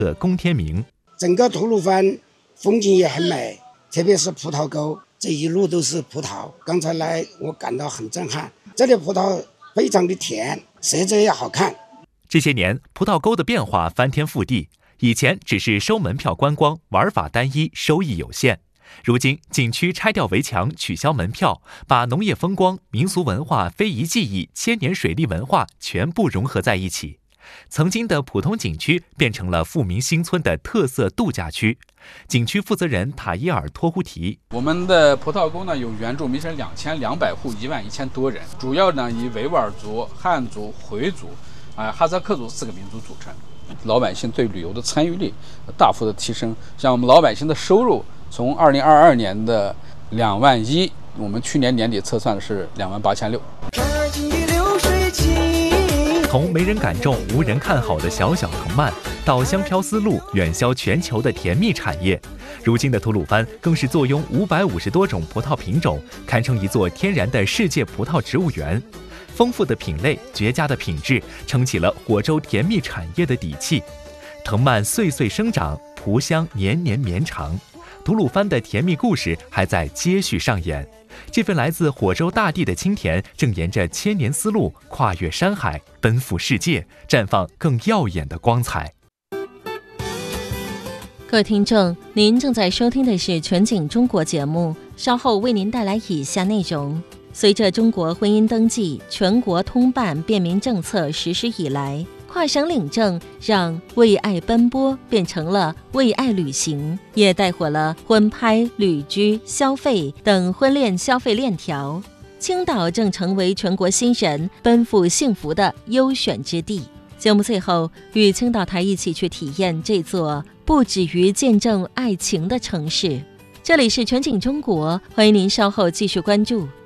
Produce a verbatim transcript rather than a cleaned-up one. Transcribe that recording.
的宫天明。 整个吐鲁番风景也很美，特别是葡萄沟，这一路都是葡萄。刚才来我感到很震撼，这里葡萄非常的甜，色泽也好看。 这些年，葡萄沟的变化翻天覆地，以前只是收门票观光，玩法单一，收益有限。如今，景区拆掉围墙，取消门票，把农业风光、民俗文化、非遗技艺、千年水利文化全部融合在一起。曾经的普通景区变成了富民新村的特色度假区。景区负责人塔伊尔托呼提： 我们的葡萄沟呢有原住民是两千两百户，一万一千多人，主要呢以维吾尔族、汉族、回族、啊、呃、哈萨克族四个民族组成。老百姓对旅游的参与率大幅的提升，像我们老百姓的收入从二零二二年的两万一，我们去年年底测算的是两万八千六。 从没人敢种、无人看好的小小藤蔓，到香飘丝路远销全球的甜蜜产业，如今的吐鲁番更是坐拥五百五十多种葡萄品种，堪称一座天然的世界葡萄植物园。丰富的品类、绝佳的品质，撑起了火州甜蜜产业的底气。藤蔓岁岁生长，葡香年年绵长。吐鲁番的甜蜜故事还在接续上演。这份来自火州大地的清甜，正沿着千年丝路跨越山海，奔赴世界，绽放更耀眼的光彩。 各位听众，您正在收听的是全景中国节目，稍后为您带来以下内容。随着中国婚姻登记全国通办便民政策实施以来，跨省领证让为爱奔波变成了为爱旅行，也带火了婚拍、旅居、消费等婚恋消费链条。青岛正成为全国新人奔赴幸福的优选之地。节目最后，与青岛台一起去体验这座不止于见证爱情的城市。这里是全景中国，欢迎您稍后继续关注。